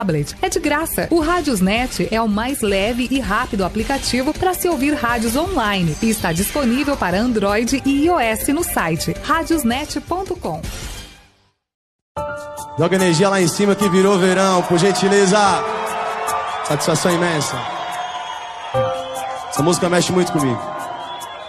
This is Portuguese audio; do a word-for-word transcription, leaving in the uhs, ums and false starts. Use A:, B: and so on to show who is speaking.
A: tablet. É de graça. O Radiosnet é o mais leve e rápido aplicativo para se ouvir rádios online e está disponível para Android e iOS no site radiosnet ponto com.
B: Joga energia lá em cima que virou verão, por gentileza. Satisfação imensa. Essa música mexe muito comigo.